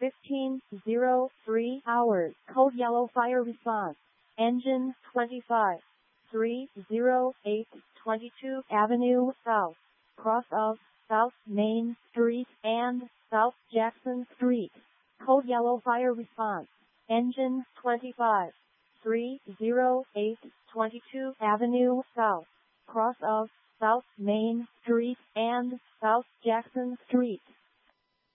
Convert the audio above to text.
15:03 hours. Code yellow fire response. Engine 25. 308 22 Avenue South. Cross of South Main Street and South Jackson Street. Code yellow fire response. Engine 25. 308 22 Avenue South. Cross of South Main Street and South Jackson Street.